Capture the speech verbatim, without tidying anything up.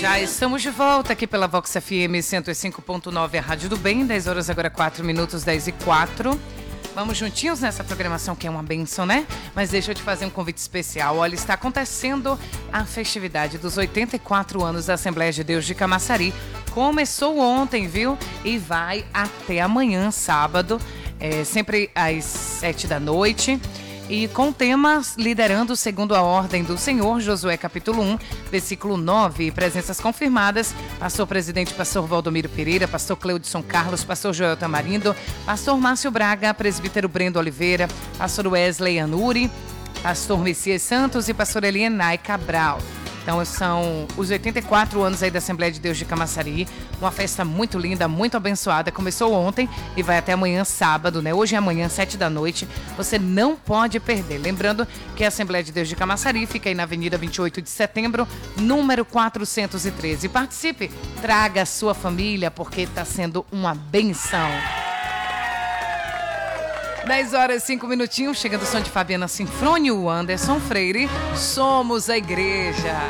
Já estamos de volta aqui pela Vox F M cento e cinco ponto nove, a Rádio do Bem, dez horas agora quatro minutos, dez e quatro. Vamos juntinhos nessa programação que é uma bênção, né? Mas deixa eu te fazer um convite especial. Olha, está acontecendo a festividade dos oitenta e quatro anos da Assembleia de Deus de Camaçari. Começou ontem, viu? E vai até amanhã, sábado, é, sempre às sete da noite. E com temas liderando segundo a ordem do Senhor, Josué capítulo um, versículo nove, presenças confirmadas, pastor presidente, pastor Valdomiro Pereira, pastor Cleudson Carlos, pastor Joel Tamarindo, pastor Márcio Braga, presbítero Brendo Oliveira, pastor Wesley Anuri, pastor Messias Santos e pastor Elienay Cabral. Então são os oitenta e quatro anos aí da Assembleia de Deus de Camaçari, uma festa muito linda, muito abençoada, começou ontem e vai até amanhã sábado, né? Hoje e amanhã, sete da noite, você não pode perder. Lembrando que a Assembleia de Deus de Camaçari fica aí na Avenida vinte e oito de setembro, número quatrocentos e treze. Participe, traga a sua família, porque está sendo uma benção. dez horas e cinco minutinhos, chegando o som de Fabiana Sinfrônio, Anderson Freire, Somos a Igreja.